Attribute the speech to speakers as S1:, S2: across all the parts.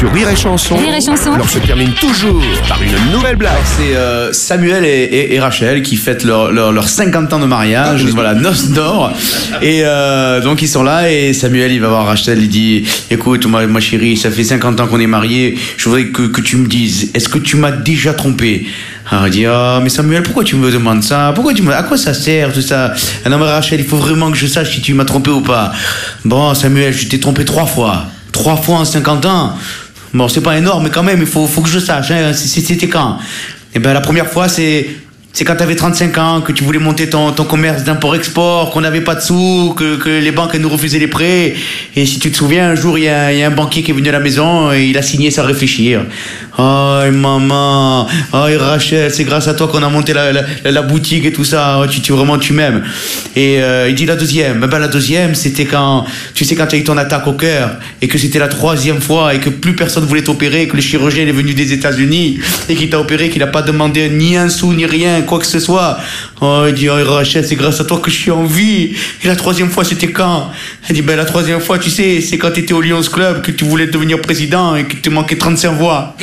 S1: Sur Rire et Chanson,
S2: Rire et Chanson.
S1: l'heure se termine toujours par une nouvelle blague.
S3: C'est Samuel et Rachel qui fêtent leurs 50 ans de mariage, voilà, noces d'or. Et donc ils sont là et Samuel il va voir Rachel, il dit écoute ma chérie, ça fait 50 ans qu'on est mariés, je voudrais que tu me dises, est-ce que tu m'as déjà trompé? Alors il dit mais Samuel, pourquoi tu me demandes ça? À quoi ça sert tout ça? Non mais Rachel, il faut vraiment que je sache si tu m'as trompé ou pas. Bon Samuel, je t'ai trompé 3 fois. 3 fois en 50 ans. Bon, c'est pas énorme, mais quand même, il faut que je sache, hein, c'était quand? Eh ben, la première fois, c'est quand t'avais 35 ans, que tu voulais monter ton commerce d'import-export, qu'on n'avait pas de sous, que les banques, elles nous refusaient les prêts. Et si tu te souviens, un jour, il y a un banquier qui est venu à la maison et il a signé sans réfléchir. Oh, maman. Oh, Rachel, c'est grâce à toi qu'on a monté la boutique et tout ça. Oh, vraiment, tu m'aimes. Et, il dit la deuxième. Ben, la deuxième, c'était quand tu as eu ton attaque au cœur et que c'était la 3e fois et que plus personne voulait t'opérer, que le chirurgien est venu des États-Unis et qu'il t'a opéré, qu'il a pas demandé ni un sou, ni rien, quoi que ce soit. Oh, il dit, oh, Rachel, c'est grâce à toi que je suis en vie. Et la 3e fois, c'était quand? Elle dit, la 3e fois, tu sais, c'est quand t'étais au Lions Club, que tu voulais devenir président et que te manquait 35 voix.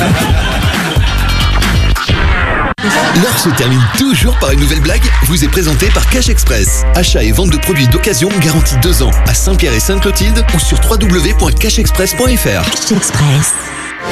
S4: L'heure se termine toujours par une nouvelle blague, vous est présentée par Cash Express. Achat et vente de produits d'occasion garantis 2 ans à Saint-Pierre et Sainte-Clotilde ou sur www.cashexpress.fr.
S2: Cash Express.